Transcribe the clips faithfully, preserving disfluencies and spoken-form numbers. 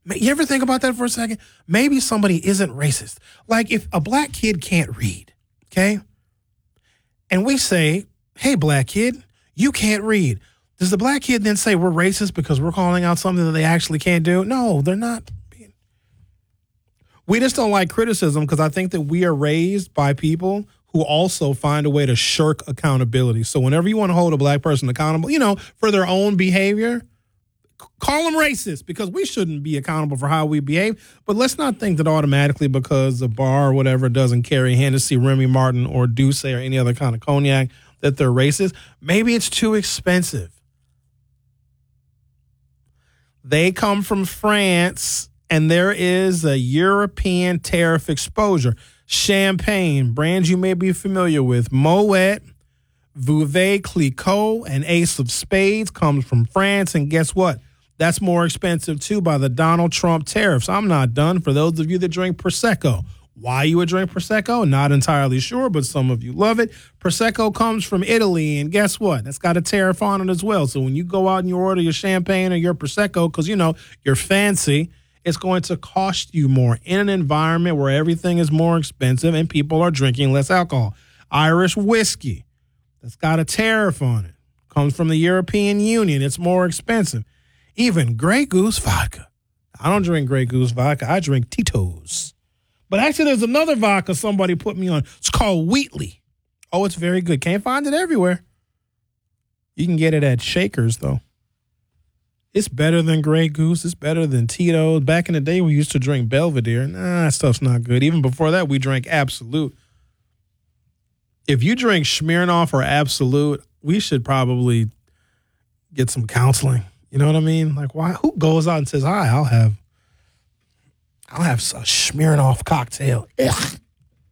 You ever think about that for a second? Maybe somebody isn't racist. Like if a black kid can't read, okay? And we say, hey, black kid, you can't read. Does the black kid then say we're racist because we're calling out something that they actually can't do? No, they're not. We just don't like criticism because I think that we are raised by people who also find a way to shirk accountability. So whenever you want to hold a black person accountable, you know, for their own behavior, call them racist because we shouldn't be accountable for how we behave. But let's not think that automatically because a bar or whatever doesn't carry Hennessy, Remy Martin, or Douce or any other kind of cognac that they're racist. Maybe it's too expensive. They come from France, and there is a European tariff exposure. Champagne, brands you may be familiar with, Moet, Veuve Clicquot, and Ace of Spades comes from France, and guess what? That's more expensive, too, by the Donald Trump tariffs. I'm not done. For those of you that drink Prosecco, why you would drink Prosecco? Not entirely sure, but some of you love it. Prosecco comes from Italy, and guess what? That's got a tariff on it as well. So when you go out and you order your champagne or your Prosecco, because, you know, you're fancy, it's going to cost you more in an environment where everything is more expensive and people are drinking less alcohol. Irish whiskey, that's got a tariff on it. Comes from the European Union. It's more expensive. Even Grey Goose vodka. I don't drink Grey Goose vodka. I drink Tito's. But actually, there's another vodka somebody put me on. It's called Wheatley. Oh, it's very good. Can't find it everywhere. You can get it at Shakers, though. It's better than Grey Goose. It's better than Tito's. Back in the day, we used to drink Belvedere. Nah, that stuff's not good. Even before that, we drank Absolute. If you drink Smirnoff or Absolute, we should probably get some counseling. You know what I mean? Like, why? Who goes out and says, "Hi, I'll have, I'll have a Smirnoff cocktail." Ugh.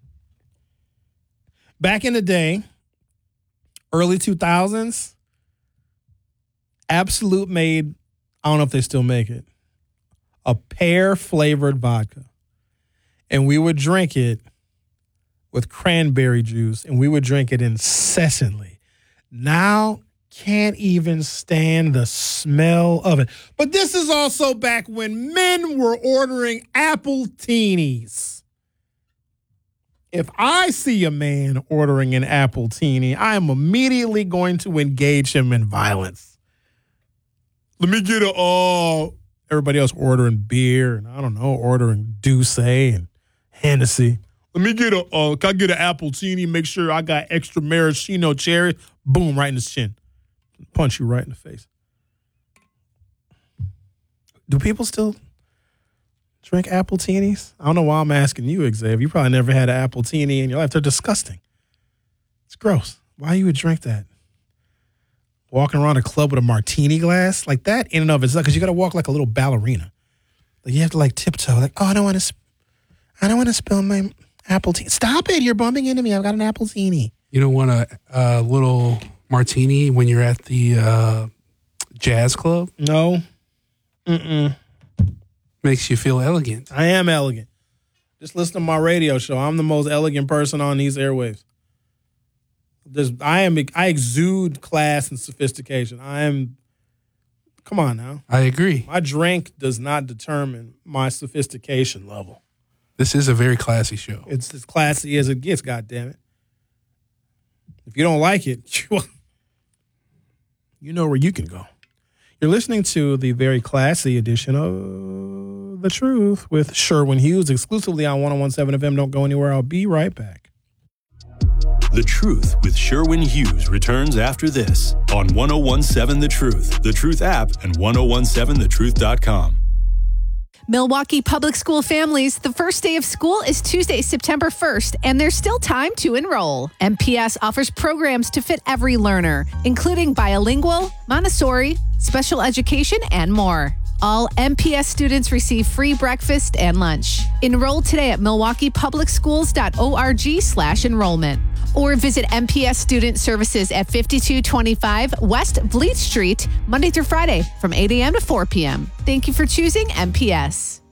Back in the day, early two thousands, Absolute made, I don't know if they still make it, a pear-flavored vodka. And we would drink it with cranberry juice, and we would drink it incessantly. Now, can't even stand the smell of it. But this is also back when men were ordering Appletinis. If I see a man ordering an Appletini, I am immediately going to engage him in violence. Let me get a, uh, everybody else ordering beer and I don't know, ordering Douce and Hennessy. Let me get a, uh, can I get an Appletini, make sure I got extra maraschino cherry. Boom, right in the chin. Punch you right in the face. Do people still drink Appletinis? I don't know why I'm asking you, Xavier. You probably never had an Appletini in your life. They're disgusting. It's gross. Why you would drink that? Walking around a club with a martini glass? Like that in and of itself, because you got to walk like a little ballerina. Like you have to like tiptoe. Like, oh, I don't want to sp- I don't want to spill my Appletini. Stop it. You're bumping into me. I've got an Appletini. You don't want a, a little martini when you're at the uh, jazz club? No. Mm-mm. Makes you feel elegant. I am elegant. Just listen to my radio show. I'm the most elegant person on these airwaves. There's, I am. I exude class and sophistication. I am. Come on now. I agree. My drink does not determine my sophistication level. This is a very classy show. It's as classy as it gets, goddammit. If you don't like it, you, you know where you can go. You're listening to the very classy edition of The Truth with Sherwin Hughes, exclusively on one oh one seven F M. Don't go anywhere. I'll be right back. The Truth with Sherwin Hughes returns after this on one oh one seven The Truth, The Truth app, and ten seventeen the truth dot com. Milwaukee Public School families, the first day of school is Tuesday, September first, and there's still time to enroll. M P S offers programs to fit every learner, including bilingual, Montessori, special education, and more. All M P S students receive free breakfast and lunch. Enroll today at milwaukee public schools dot org slash enrollment. Or visit M P S Student Services at fifty-two twenty-five West Fleet Street, Monday through Friday from eight a.m. to four p.m. Thank you for choosing M P S.